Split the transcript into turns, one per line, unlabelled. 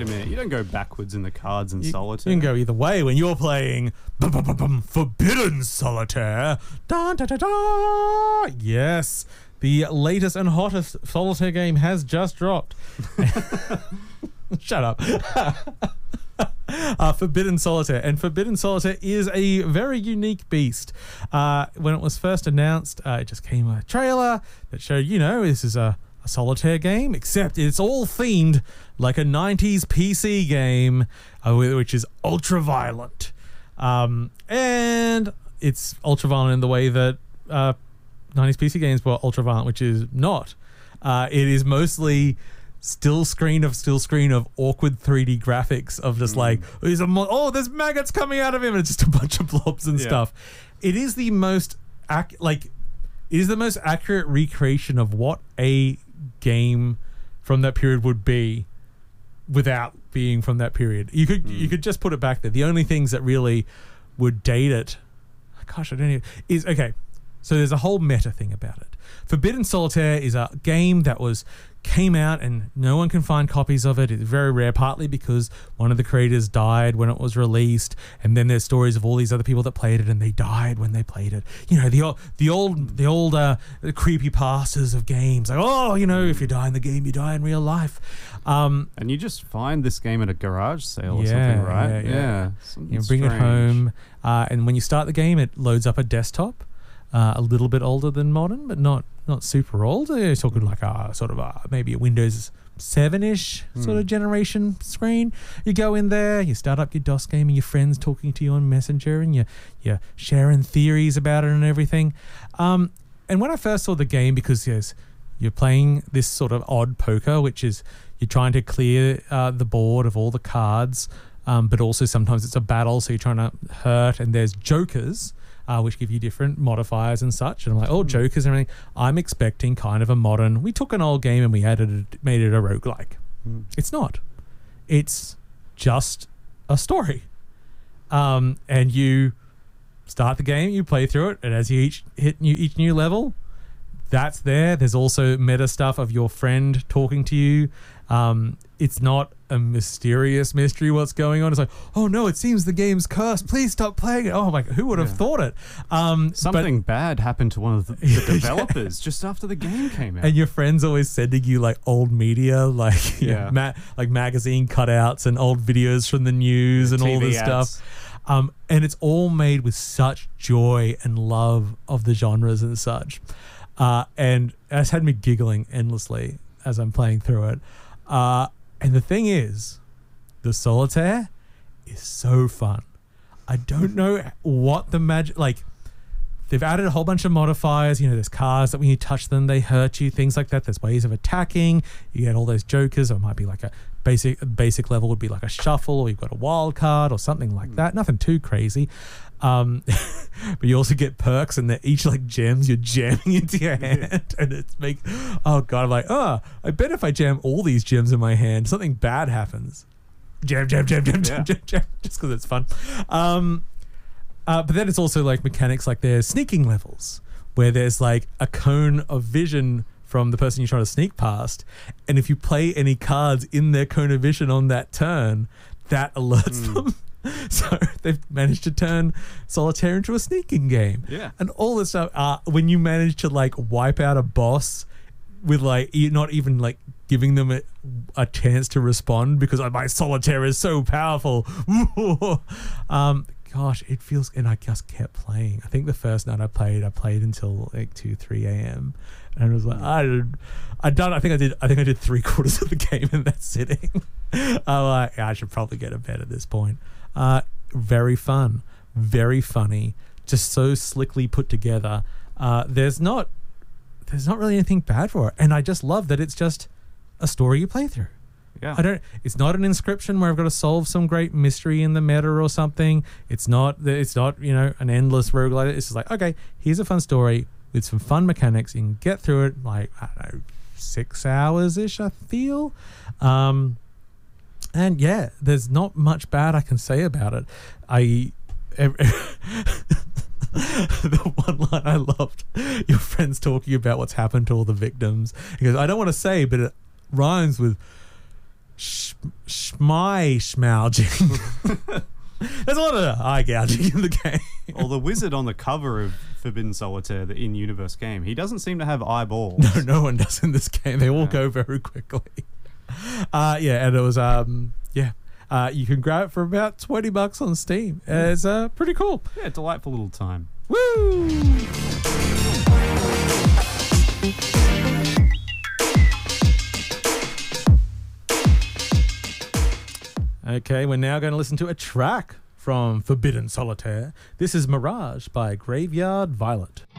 a minute. You don't go backwards in the cards in Solitaire.
You can go either way when you're playing Forbidden Solitaire. Dun, da, da, da. Yes, the latest and hottest Solitaire game has just dropped. Shut up. Forbidden Solitaire. And Forbidden Solitaire is a very unique beast. When it was first announced, it just came a trailer that showed, this is a Solitaire game, except it's all themed like a 90s PC game, which is ultra-violent. And it's ultra-violent in the way that 90s PC games were ultra-violent, which is not. It is mostly still screen of awkward 3D graphics of just like, there's maggots coming out of him, and it's just a bunch of blobs and stuff. It is the most accurate recreation of what a game from that period would be without being from that period. You could just put it back there. The only things that really would date it, gosh, I don't know, is okay. So there's a whole meta thing about it. Forbidden Solitaire is a game that came out and no one can find copies of it. It's very rare, partly because one of the creators died when it was released, and then there's stories of all these other people that played it and they died when they played it. The old creepy pastas of games, like, if you die in the game, you die in real life.
And you just find this game at a garage sale or something, right?
Yeah. You bring it home, and when you start the game, it loads up a desktop. A little bit older than modern, but not super old. You're talking like maybe a Windows 7-ish sort of generation screen. You go in there, you start up your DOS game, and your friends talking to you on Messenger, and you're sharing theories about it and everything. And when I first saw the game, because you're playing this sort of odd poker, which is you're trying to clear the board of all the cards, but also sometimes it's a battle, so you're trying to hurt, and there's jokers, which give you different modifiers and such. And I'm like, jokers and everything. I'm expecting kind of a modern, we took an old game and we made it a roguelike. It's not. It's just a story. And you start the game, you play through it, and as you hit each new level, that's there. There's also meta stuff of your friend talking to you. It's not a mysterious mystery what's going on. It's like, oh no, it seems the game's cursed. Please stop playing it. Oh my God, who would have thought it?
Something bad happened to one of the developers just after the game came out.
And your friend's always sending you like old media, like like magazine cutouts and old videos from the news and all this stuff. And it's all made with such joy and love of the genres and such. And it's had me giggling endlessly as I'm playing through it. And the thing is, the Solitaire is so fun. I don't know what the magic, like, they've added a whole bunch of modifiers. There's cards that when you touch them, they hurt you, things like that. There's ways of attacking. You get all those jokers, or it might be like a basic level would be like a shuffle, or you've got a wild card or something like that. Nothing too crazy. But you also get perks, and they're each like gems you're jamming into your hand, and it's oh God, I'm like, I bet if I jam all these gems in my hand, something bad happens. Jam, just because it's fun. But then it's also like mechanics, like there's sneaking levels where there's like a cone of vision from the person you're trying to sneak past, and if you play any cards in their cone of vision on that turn, that alerts them. So they've managed to turn Solitaire into a sneaking game.
Yeah. And
all this stuff, when you manage to like wipe out a boss with like not even like giving them a chance to respond because my Solitaire is so powerful. Gosh, it feels, and I just kept playing. I think the first night I played until like 2-3 a.m. and it was like I think I did 3/4 of the game in that sitting. I'm like, I should probably get a bed at this point. Very fun, very funny, just so slickly put together. There's not really anything bad for it, and I just love that it's just a story you play through.
Yeah.
It's not an Inscription where I've got to solve some great mystery in the meta or something. It's not an endless roguelite. It's just like, okay, here's a fun story with some fun mechanics. You can get through it like, I don't know, 6 hours ish, I feel. And yeah, there's not much bad I can say about it. The one line I loved, your friends talking about what's happened to all the victims. He goes, I don't want to say, but it rhymes with schmouging. There's a lot of eye gouging in the game.
Well, the wizard on the cover of Forbidden Solitaire, the in-universe game, he doesn't seem to have eyeballs.
No one does in this game. They all go very quickly. And it was you can grab it for about $20 on Steam. It's pretty cool.
Yeah, delightful little time.
Woo! Okay, we're now going to listen to a track from Forbidden Solitaire. This is Mirage by Graveyard Violet.